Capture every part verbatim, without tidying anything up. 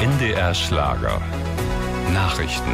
N D R Schlager. Nachrichten.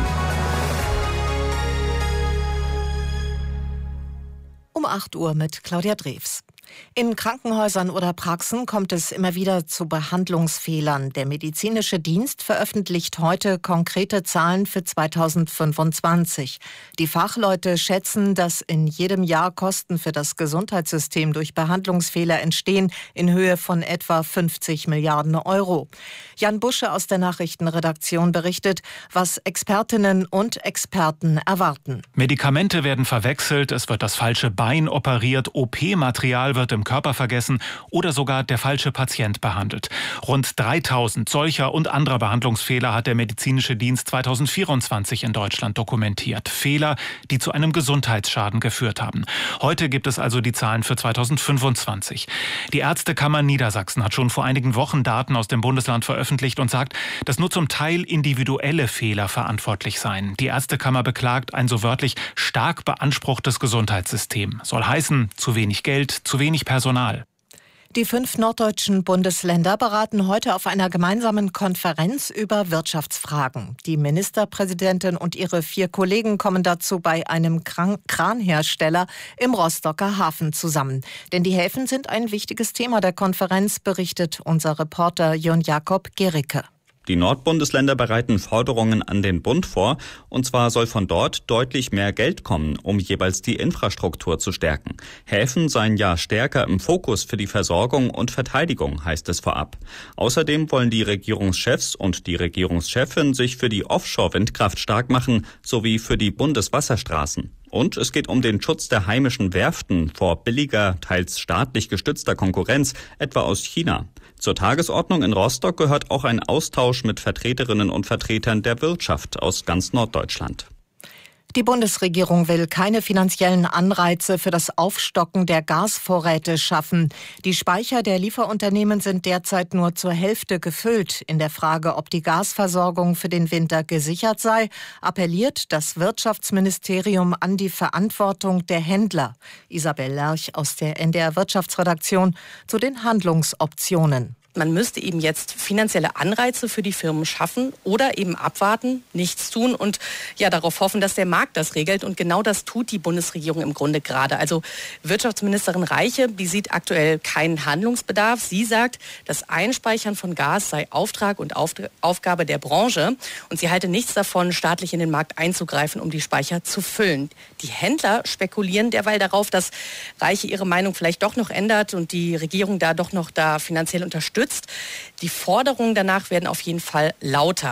Um acht Uhr mit Claudia Drews. In Krankenhäusern oder Praxen kommt es immer wieder zu Behandlungsfehlern. Der medizinische Dienst veröffentlicht heute konkrete Zahlen für zweitausendfünfundzwanzig. Die Fachleute schätzen, dass in jedem Jahr Kosten für das Gesundheitssystem durch Behandlungsfehler entstehen in Höhe von etwa fünfzig Milliarden Euro. Jan Busche aus der Nachrichtenredaktion berichtet, was Expertinnen und Experten erwarten. Medikamente werden verwechselt, es wird das falsche Bein operiert, O P-Material wird im Körper vergessen oder sogar der falsche Patient behandelt. Rund dreitausend solcher und anderer Behandlungsfehler hat der medizinische Dienst zweitausendvierundzwanzig in Deutschland dokumentiert. Fehler, die zu einem Gesundheitsschaden geführt haben. Heute gibt es also die Zahlen für zweitausendfünfundzwanzig. Die Ärztekammer Niedersachsen hat schon vor einigen Wochen Daten aus dem Bundesland veröffentlicht und sagt, dass nur zum Teil individuelle Fehler verantwortlich seien. Die Ärztekammer beklagt ein so wörtlich stark beanspruchtes Gesundheitssystem. Soll heißen, zu wenig Geld, zu wenig Personal. Die fünf norddeutschen Bundesländer beraten heute auf einer gemeinsamen Konferenz über Wirtschaftsfragen. Die Ministerpräsidentin und ihre vier Kollegen kommen dazu bei einem Kran- Kranhersteller im Rostocker Hafen zusammen. Denn die Häfen sind ein wichtiges Thema der Konferenz, berichtet unser Reporter Jon Jakob Gericke. Die Nordbundesländer bereiten Forderungen an den Bund vor, und zwar soll von dort deutlich mehr Geld kommen, um jeweils die Infrastruktur zu stärken. Häfen seien ja stärker im Fokus für die Versorgung und Verteidigung, heißt es vorab. Außerdem wollen die Regierungschefs und die Regierungschefin sich für die Offshore-Windkraft stark machen, sowie für die Bundeswasserstraßen. Und es geht um den Schutz der heimischen Werften vor billiger, teils staatlich gestützter Konkurrenz, etwa aus China. Zur Tagesordnung in Rostock gehört auch ein Austausch mit Vertreterinnen und Vertretern der Wirtschaft aus ganz Norddeutschland. Die Bundesregierung will keine finanziellen Anreize für das Aufstocken der Gasvorräte schaffen. Die Speicher der Lieferunternehmen sind derzeit nur zur Hälfte gefüllt. In der Frage, ob die Gasversorgung für den Winter gesichert sei, appelliert das Wirtschaftsministerium an die Verantwortung der Händler. Isabel Lerch aus der N D R Wirtschaftsredaktion zu den Handlungsoptionen. Man müsste eben jetzt finanzielle Anreize für die Firmen schaffen oder eben abwarten, nichts tun und ja darauf hoffen, dass der Markt das regelt. Und genau das tut die Bundesregierung im Grunde gerade. Also Wirtschaftsministerin Reiche, die sieht aktuell keinen Handlungsbedarf. Sie sagt, das Einspeichern von Gas sei Auftrag und Auf- Aufgabe der Branche. Und sie halte nichts davon, staatlich in den Markt einzugreifen, um die Speicher zu füllen. Die Händler spekulieren derweil darauf, dass Reiche ihre Meinung vielleicht doch noch ändert und die Regierung da doch noch da finanziell unterstützt. Die Forderungen danach werden auf jeden Fall lauter.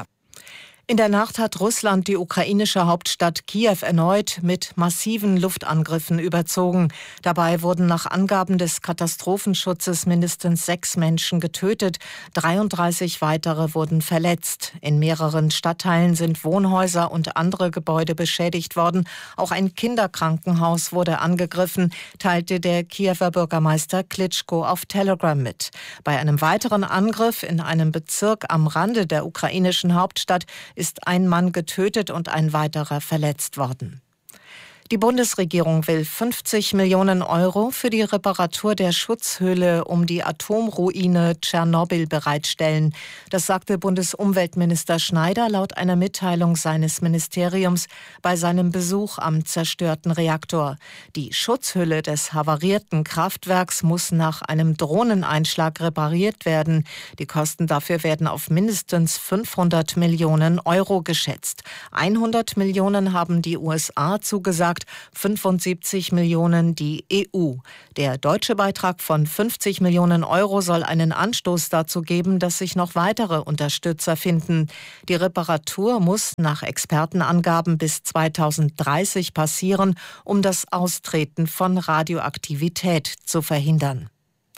In der Nacht hat Russland die ukrainische Hauptstadt Kiew erneut mit massiven Luftangriffen überzogen. Dabei wurden nach Angaben des Katastrophenschutzes mindestens sechs Menschen getötet, dreiunddreißig weitere wurden verletzt. In mehreren Stadtteilen sind Wohnhäuser und andere Gebäude beschädigt worden. Auch ein Kinderkrankenhaus wurde angegriffen, teilte der Kiewer Bürgermeister Klitschko auf Telegram mit. Bei einem weiteren Angriff in einem Bezirk am Rande der ukrainischen Hauptstadt ist ein Mann getötet und ein weiterer verletzt worden. Die Bundesregierung will fünfzig Millionen Euro für die Reparatur der Schutzhülle um die Atomruine Tschernobyl bereitstellen. Das sagte Bundesumweltminister Schneider laut einer Mitteilung seines Ministeriums bei seinem Besuch am zerstörten Reaktor. Die Schutzhülle des havarierten Kraftwerks muss nach einem Drohneneinschlag repariert werden. Die Kosten dafür werden auf mindestens fünfhundert Millionen Euro geschätzt. hundert Millionen haben die U S A zugesagt, fünfundsiebzig Millionen die E U. Der deutsche Beitrag von fünfzig Millionen Euro soll einen Anstoß dazu geben, dass sich noch weitere Unterstützer finden. Die Reparatur muss nach Expertenangaben bis zweitausenddreißig passieren, um das Austreten von Radioaktivität zu verhindern.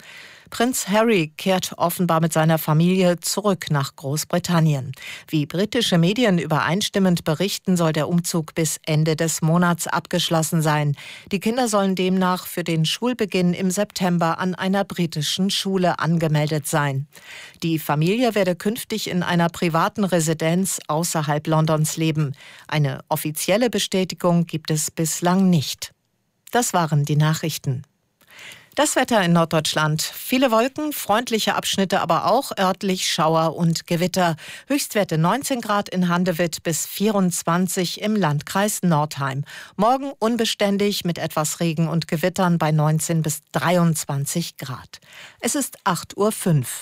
Prinz Harry kehrt offenbar mit seiner Familie zurück nach Großbritannien. Wie britische Medien übereinstimmend berichten, soll der Umzug bis Ende des Monats abgeschlossen sein. Die Kinder sollen demnach für den Schulbeginn im September an einer britischen Schule angemeldet sein. Die Familie werde künftig in einer privaten Residenz außerhalb Londons leben. Eine offizielle Bestätigung gibt es bislang nicht. Das waren die Nachrichten. Das Wetter in Norddeutschland. Viele Wolken, freundliche Abschnitte, aber auch örtlich Schauer und Gewitter. Höchstwerte neunzehn Grad in Handewitt bis vierundzwanzig im Landkreis Nordheim. Morgen unbeständig mit etwas Regen und Gewittern bei neunzehn bis dreiundzwanzig Grad. Es ist acht Uhr fünf.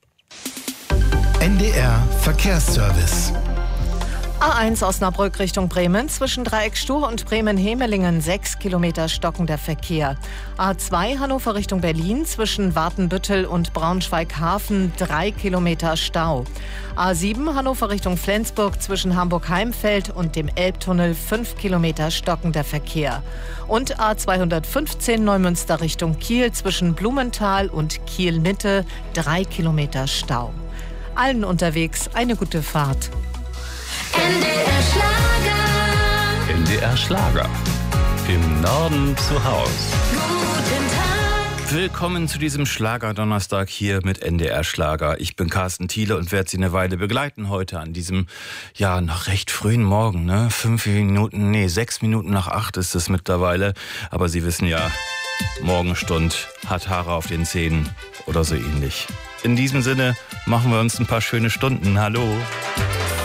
N D R Verkehrsservice. A eins Osnabrück Richtung Bremen, zwischen Dreieck Stuhr und Bremen-Hemelingen sechs Kilometer stockender Verkehr. A zwei Hannover Richtung Berlin, zwischen Watenbüttel und Braunschweig-Hafen drei Kilometer Stau. A sieben Hannover Richtung Flensburg, zwischen Hamburg-Heimfeld und dem Elbtunnel fünf Kilometer stockender Verkehr. Und A zweihundertfünfzehn Neumünster Richtung Kiel, zwischen Blumenthal und Kiel-Mitte drei Kilometer Stau. Allen unterwegs eine gute Fahrt. N D R Schlager. N D R Schlager. Im Norden zu Haus. Guten Tag. Willkommen zu diesem Schlager-Donnerstag hier mit N D R Schlager. Ich bin Carsten Thiele und werde Sie eine Weile begleiten heute an diesem, ja, noch recht frühen Morgen, ne? Fünf Minuten, nee, sechs Minuten nach acht ist es mittlerweile. Aber Sie wissen ja, Morgenstund hat Haare auf den Zähnen oder so ähnlich. In diesem Sinne machen wir uns ein paar schöne Stunden. Hallo.